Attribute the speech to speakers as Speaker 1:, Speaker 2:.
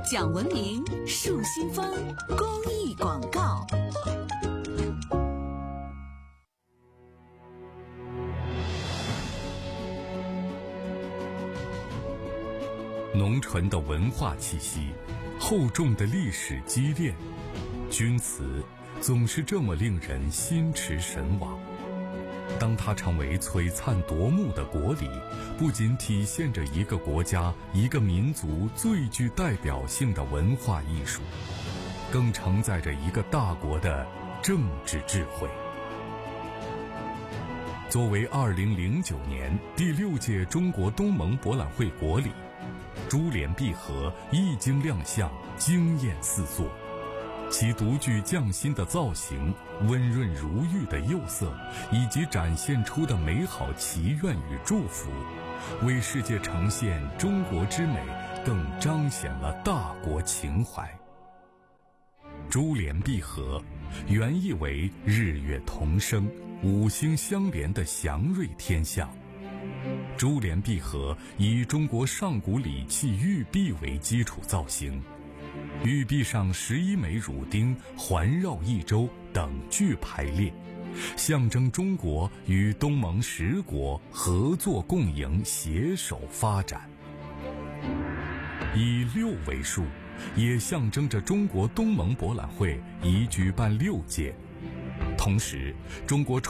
Speaker 1: 讲文明，树新风，公益广告。
Speaker 2: 浓醇的文化气息，厚重的历史积淀，钧瓷总是这么令人心驰神往。当它成为璀璨夺目的国礼，不仅体现着一个国家、一个民族最具代表性的文化艺术，更承载着一个大国的政治智慧。作为2009年第6届中国东盟博览会国礼，珠联璧合一经亮相，惊艳四座。其独具匠心的造型、温润如玉的釉色，以及展现出的美好祈愿与祝福，为世界呈现中国之美，更彰显了大国情怀。珠联璧合原意为日月同生、五星相连的祥瑞天象。珠联璧合以中国上古礼器玉璧为基础造型，玉璧上11枚乳钉环绕一周等距排列，象征中国与东盟10国合作共赢，携手发展。以6为数，也象征着中国东盟博览会已举办6届。同时，中国